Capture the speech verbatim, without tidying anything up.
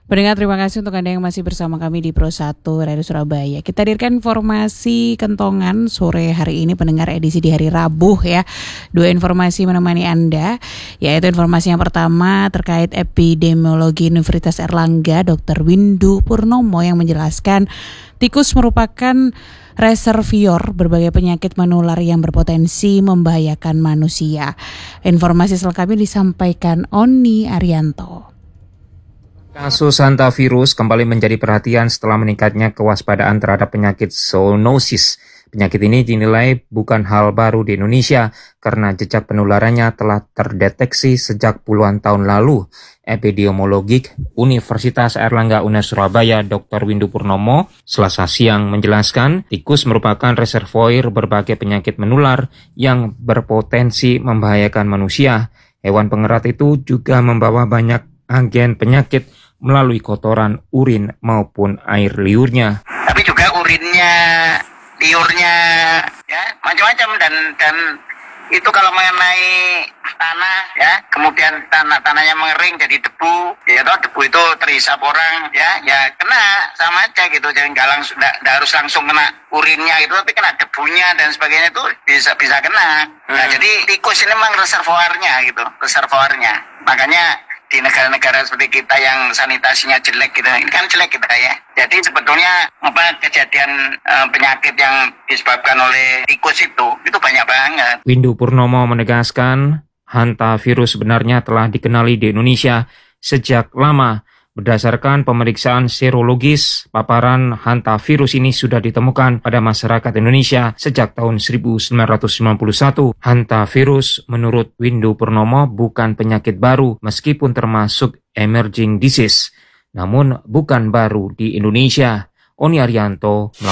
Pendengar, terima kasih untuk Anda yang masih bersama kami di Pro satu Radio Surabaya. Kita hadirkan informasi kentongan sore hari ini, pendengar, edisi di hari Rabu ya. Dua informasi menemani Anda, yaitu informasi yang pertama terkait epidemiologi Universitas Airlangga, Doktor Windu Purnomo yang menjelaskan tikus merupakan reservoir berbagai penyakit menular yang berpotensi membahayakan manusia. Informasi selengkapnya disampaikan Oni Arianto. Kasus hantavirus kembali menjadi perhatian setelah meningkatnya kewaspadaan terhadap penyakit zoonosis. Penyakit ini dinilai bukan hal baru di Indonesia karena jejak penularannya telah terdeteksi sejak puluhan tahun lalu. Epidemiologik Universitas Airlangga U N E S Surabaya, Doktor Windu Purnomo, Selasa siang menjelaskan tikus merupakan reservoir berbagai penyakit menular yang berpotensi membahayakan manusia. Hewan pengerat itu juga membawa banyak agen penyakit melalui kotoran, urin maupun air liurnya. Tapi juga urinnya, liurnya, ya macam-macam, dan dan itu kalau mengenai tanah, ya kemudian tanah tanahnya mengering jadi debu, ya toh debu itu terisap orang, ya ya kena sama aja gitu, jadi nggak langsung, nggak harus langsung kena urinnya itu, tapi kena debunya dan sebagainya itu bisa bisa kena. Hmm. Nah jadi tikus ini memang reservoirnya gitu, reservoirnya, makanya di negara-negara seperti kita yang sanitasinya jelek gitu, ini kan jelek kita ya. Jadi sebetulnya apa kejadian e, penyakit yang disebabkan oleh tikus itu itu banyak banget. Windu Purnomo menegaskan hantavirus sebenarnya telah dikenali di Indonesia sejak lama. Berdasarkan pemeriksaan serologis, paparan hantavirus ini sudah ditemukan pada masyarakat Indonesia sejak tahun seribu sembilan ratus sembilan puluh satu. Hantavirus menurut Windu Purnomo bukan penyakit baru meskipun termasuk emerging disease, namun bukan baru di Indonesia. Oni Arianto